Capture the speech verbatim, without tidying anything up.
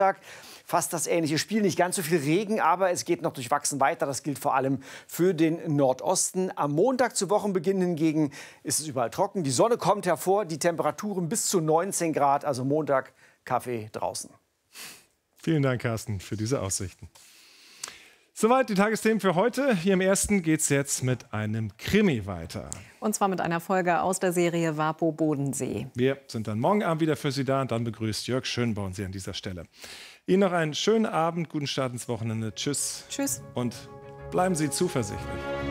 Fast das ähnliche Spiel, nicht ganz so viel Regen, aber es geht noch durchwachsen weiter. Das gilt vor allem für den Nordosten. Am Montag zu Wochenbeginn hingegen ist es überall trocken. Die Sonne kommt hervor, die Temperaturen bis zu neunzehn Grad, also Montag Kaffee draußen. Vielen Dank, Carsten, für diese Aussichten. Soweit die Tagesthemen für heute. Hier im Ersten geht es jetzt mit einem Krimi weiter. Und zwar mit einer Folge aus der Serie Vapo Bodensee. Wir sind dann morgen Abend wieder für Sie da. Und dann begrüßt Jörg Schönborn Sie an dieser Stelle. Ihnen noch einen schönen Abend, guten Start ins Wochenende. Tschüss. Tschüss. Und bleiben Sie zuversichtlich.